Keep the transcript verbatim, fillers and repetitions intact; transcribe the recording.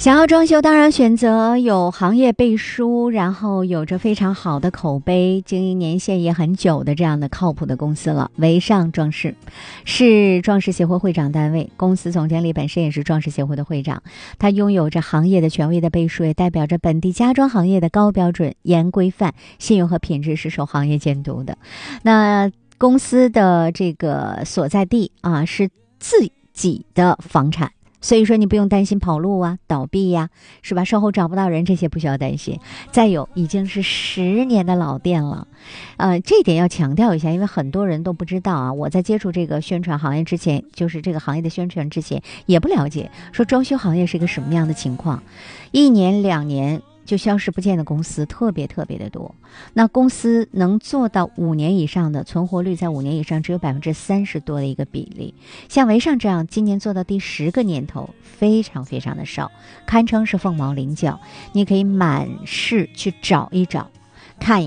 想要装修，当然选择有行业背书，然后有着非常好的口碑，经营年限也很久的这样的靠谱的公司了。维尚装饰是装饰协会会长单位，公司总经理本身也是装饰协会的会长，他拥有着行业的权威的背书，也代表着本地家装行业的高标准、严规范、信用和品质是受行业监督的。那公司的这个所在地啊，是自己的房产。所以说你不用担心跑路啊、倒闭呀、啊，是吧？售后找不到人，这些不需要担心。再有，已经是十年的老店了，呃，这一点要强调一下，因为很多人都不知道啊。我在接触这个宣传行业之前，就是这个行业的宣传之前，也不了解，说装修行业是一个什么样的情况，一年两年就消失不见的公司特别特别的多。那公司能做到五年以上的存活率，在五年以上只有百分之三十多的一个比例。像维尚这样今年做到第十个年头，非常非常的少，堪称是凤毛麟角。你可以满市去找一找，看一